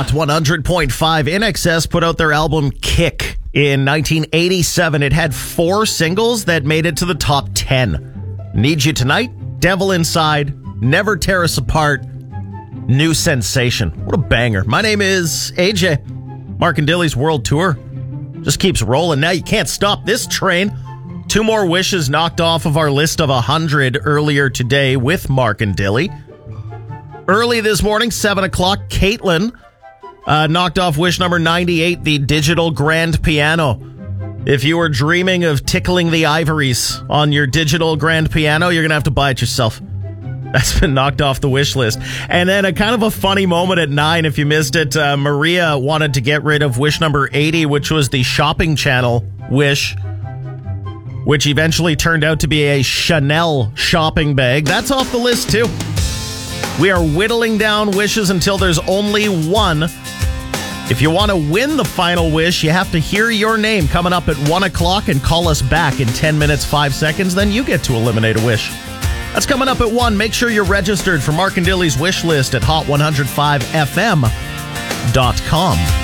Hot 100.5. INXS put out their album Kick in 1987. It had 4 singles that made it to the top 10. Need You Tonight, Devil Inside, Never Tear Us Apart, New Sensation. What a banger. My name is AJ. Mark and Dilly's World Tour just keeps rolling. Now you can't stop this train. 2 more wishes knocked off of our list of 100 earlier today with Mark and Dilly. Early this morning, 7 o'clock, Caitlin knocked off wish number 98, the digital grand piano. If you were dreaming of tickling the ivories on your digital grand piano, you're going to have to buy it yourself. That's been knocked off the wish list. And then a kind of a funny moment at 9, if you missed it, Maria wanted to get rid of wish number 80, which was the shopping channel wish, which eventually turned out to be a Chanel shopping bag. That's off the list too. We are whittling down wishes until there's only one. If you want to win the final wish, you have to hear your name coming up at 1 o'clock and call us back in 10 minutes, 5 seconds. Then you get to eliminate a wish. That's coming up at 1. Make sure you're registered for Mark and Dilly's wish list at hot105fm.com.